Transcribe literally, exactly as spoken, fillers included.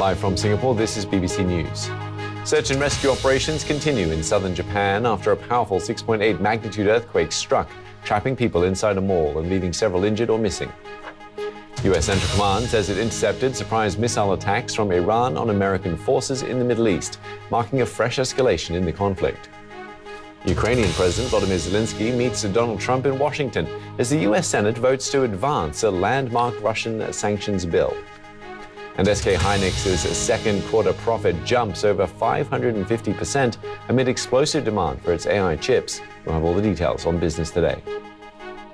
Live from Singapore, this is B B C News. Search and rescue operations continue in southern Japan after a powerful six point eight magnitude earthquake struck, trapping people inside a mall and leaving several injured or missing. U S Central Command says it intercepted surprise missile attacks from Iran on American forces in the Middle East, marking a fresh escalation in the conflict. Ukrainian President Volodymyr Zelensky meets Donald Trump in Washington as the U S Senate votes to advance a landmark Russian sanctions bill. And S K Hynix's second quarter profit jumps over five hundred fifty percent amid explosive demand for its A I chips. We'll have all the details on Business Today.